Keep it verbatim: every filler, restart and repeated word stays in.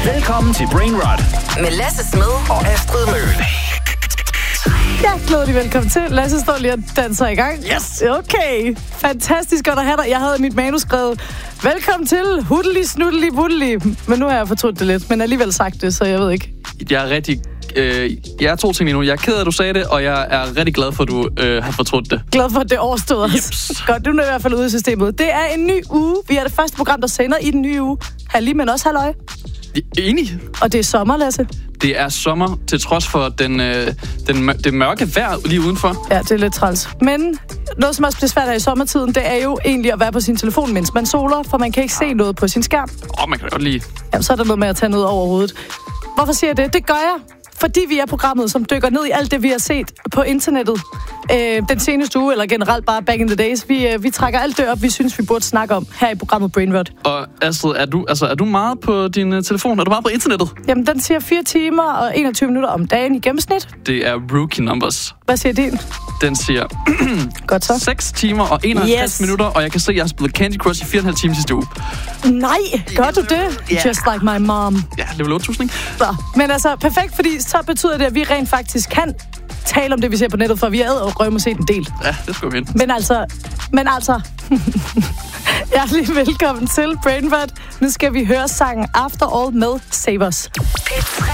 Velkommen til Brainrot med Lasse Smed og Astrid Møhl. Ja, glædelig velkommen til. Lasse står lige og danser i gang. Yes! Okay, fantastisk godt at have dig. Jeg havde mit manus skrevet, velkommen til Huddeli, Snuddeli, Buddeli. Men nu har jeg fortrudt det lidt, men alligevel sagt det, så jeg ved ikke. Jeg er rigtig... Øh, jeg er to ting lige nu. Jeg er ked af, at du sagde det, og jeg er rigtig glad for, at du øh, har fortrudt det. Glad for, at det overstod os. Jeps. Godt, du er i hvert fald ude i systemet. Det er en ny uge. Vi er det første program, der sender i den nye uge. Halli, men også halløj. Enig. Og det er sommer, Lasse. Det er sommer, til trods for den, øh, den, det mørke vejr lige udenfor. Ja, det er lidt træls. Men noget, som også bliver svært her i sommertiden, det er jo egentlig at være på sin telefon, mens man soler, for man kan ikke se noget på sin skærm. Åh, oh, man kan godt lide. Jamen, så er der noget med at tage noget over hovedet. Hvorfor siger jeg det? Det gør jeg, fordi vi er programmet, som dykker ned i alt det, vi har set på internettet. Øh, den seneste uge, eller generelt bare back in the days. Vi, øh, vi trækker alt det op, vi synes, vi burde snakke om her i programmet Brainrot. Og Astrid, er du, altså, er du meget på din uh, telefon? Er du meget på internettet? Jamen, den siger fire timer og enogtyve minutter om dagen i gennemsnit. Det er rookie numbers. Hvad siger din? Den siger Godt så. seks timer og enoghalvtreds Yes. minutter, og jeg kan se, at jeg har spillet Candy Crush i fire og en halv time sidste uge. Nej, gør du det? Yeah. Just like my mom. Ja, level otte tusind, ikke? Så. Men altså, perfekt, fordi så betyder det, at vi rent faktisk kan tale om det, vi ser på nettet, for vi er og røve set en del. Ja, det skulle vi. Men altså, men altså, hjertelig velkommen til Brainrot. Nu skal vi høre sangen After All med Save Us. P tre.